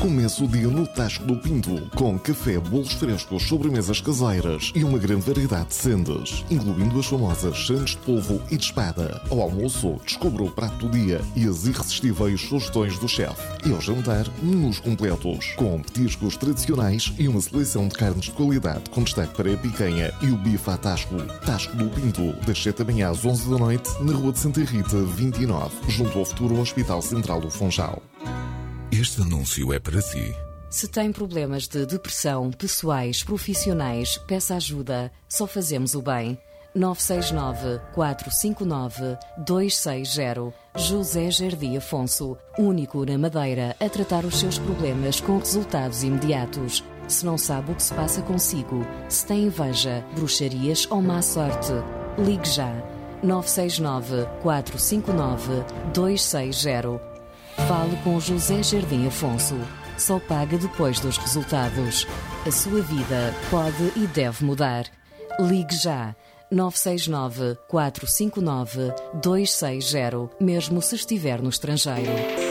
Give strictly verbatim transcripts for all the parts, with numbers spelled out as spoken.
Comece o dia no Tasco do Pinto, com café, bolos frescos, sobremesas caseiras e uma grande variedade de sendas, incluindo as famosas sandes de polvo e de espada. Ao almoço, descubra o prato do dia e as irresistíveis sugestões do chefe. E ao jantar, menus completos, com petiscos tradicionais e uma seleção de carnes de qualidade, com destaque para a picanha e o bife à Tasco. Tasco do Pinto, das sete da manhã às onze da noite, na Rua de Santa Rita, vinte e nove, junto ao futuro Hospital Central do Funchal. Este anúncio é para si. Se tem problemas de depressão, pessoais, profissionais, peça ajuda. Só fazemos o bem. nove seis nove, quatro cinco nove, dois seis zero. José Jardim Afonso, único na Madeira a tratar os seus problemas com resultados imediatos. Se não sabe o que se passa consigo, se tem inveja, bruxarias ou má sorte, ligue já. nove seis nove, quatro cinco nove, dois seis zero. Fale com José Jardim Afonso. Só paga depois dos resultados. A sua vida pode e deve mudar. Ligue já. nove seis nove, quatro cinco nove, dois seis zero, mesmo se estiver no estrangeiro.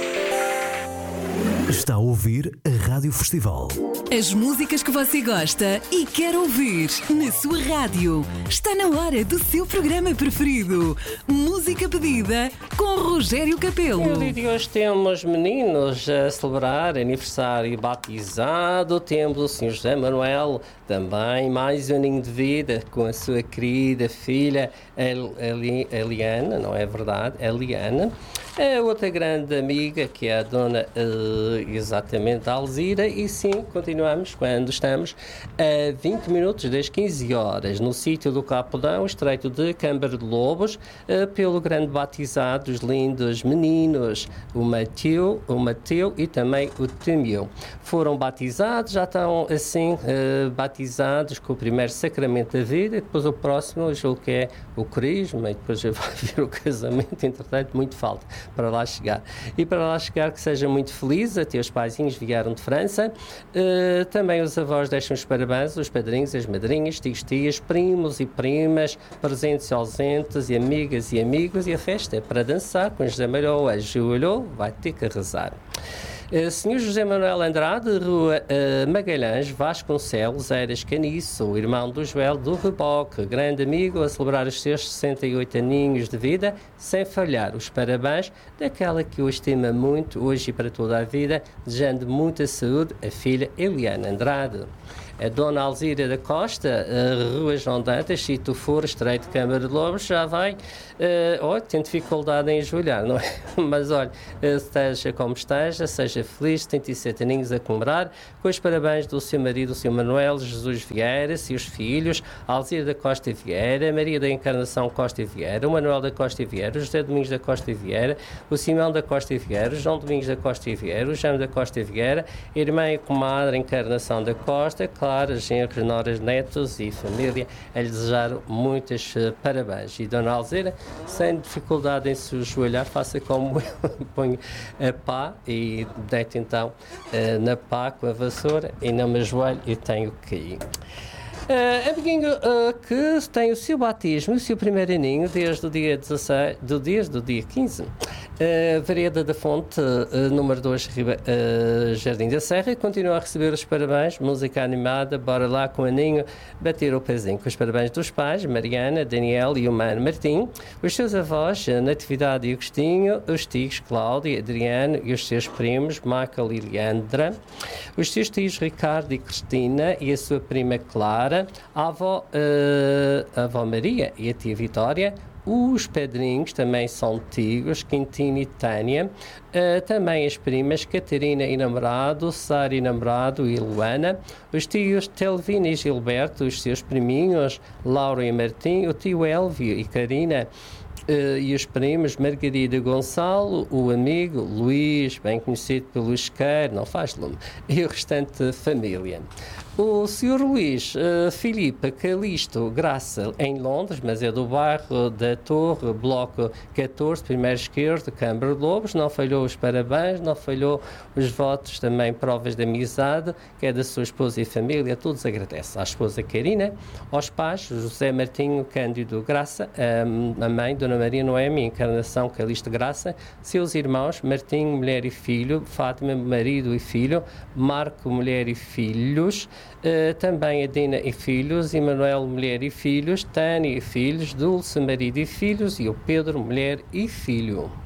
Está a ouvir a Rádio Festival. As músicas que você gosta e quer ouvir na sua rádio. Está na hora do seu programa preferido. Música pedida com Rogério Capelo. No dia de hoje temos meninos a celebrar aniversário batizado. Temos o senhor José Manuel, também mais um aninho de vida com a sua querida filha El, Eli, Eliana, não é verdade? Eliana. A outra grande amiga que é a dona uh, exatamente Alzira. E sim, continuamos quando estamos a vinte minutos das quinze horas no sítio do Capodão, estreito de Câmara de Lobos, uh, pelo grande batizado dos lindos meninos, o Mateu, o Mateu e também o Temeu. Foram batizados, já estão assim uh, batizados com o primeiro sacramento da vida, e depois o próximo, eu julgo que é o crisma, e depois vai vir o casamento, entretanto muito falta para lá chegar. E para lá chegar que seja muito feliz, até os paizinhos vieram de França, uh, também os avós deixam os parabéns, os padrinhos, as madrinhas, tios, tias, primos e primas, presentes e ausentes, e amigas e amigos, e a festa é para dançar, com José Manuel ajoelhou, vai ter que rezar. Uh, senhor José Manuel Andrade, Rua uh, Magalhães, Vasconcelos, Eiras Caniço, irmão do Joel do Reboque, grande amigo, a celebrar os seus sessenta e oito aninhos de vida, sem falhar os parabéns daquela que o estima muito, hoje e para toda a vida, desejando muita saúde, a filha Eliana Andrade. A dona Alzira da Costa, uh, Rua João Dantas, Sítio For, Estreito de Câmara de Lobos, já vai, uh, olha, tem dificuldade em enjoelhar, não é? Mas olha, uh, esteja como esteja, seja feliz, setenta e sete aninhos a comemorar, com os parabéns do seu marido, o seu Manuel Jesus Vieira, seus filhos, Alzira da Costa Vieira, Maria da Encarnação Costa Vieira, o Manuel da Costa Vieira, o José Domingos da Costa Vieira, o Simão da Costa Vieira, o João Domingos da Costa Vieira, o João da Costa Vieira, a irmã e comadre Encarnação da Costa, claro, genros, noras, netos e família, a lhe desejar muitos uh, parabéns. E dona Alzira, sem dificuldade em se ajoelhar, faça como eu, ponho a pá e deito então uh, na pá com a vassoura e não me ajoelho e tenho que ir. Uh, amiguinho uh, que tem o seu batismo, o seu primeiro aninho desde o dia dezasseis, do, desde o dia quinze, uh, Vereda da Fonte, uh, número dois, Riba, uh, Jardim da Serra, continua a receber os parabéns, música animada, bora lá com o aninho, bater o pezinho, com os parabéns dos pais, Mariana, Daniel e o mano Martim, os seus avós, Natividade e Agostinho, os tios Cláudia, Adriano e os seus primos, Michael e Leandra, os seus tios Ricardo e Cristina e a sua prima Clara, a avó, uh, a avó Maria e a tia Vitória, os padrinhos também são tios, Quintino e Tânia, uh, também as primas Catarina e namorado, Sara e namorado e Luana, os tios Telvina e Gilberto, os seus priminhos Laura e Martim, o tio Elvio e Karina, Uh, e os primos Margarida Gonçalo, o amigo Luís, bem conhecido pelo Isqueiro, não faz lume, e o restante família. O senhor Luís uh, Filipe Calisto Graça, em Londres, mas é do bairro da Torre, bloco catorze, primeiro esquerdo, Câmara de Lobos, não falhou os parabéns, não falhou os votos, também provas de amizade, que é da sua esposa e família, todos agradecem. À esposa Karina, aos pais, José Martinho Cândido Graça, a mãe, Dona Maria Noemi Encarnação Calisto Graça, seus irmãos, Martinho, mulher e filho, Fátima, marido e filho, Marco, mulher e filhos, Uh, também a Dina e filhos, Emanuel, mulher e filhos, Tânia e filhos, Dulce, marido e filhos e o Pedro, mulher e filho.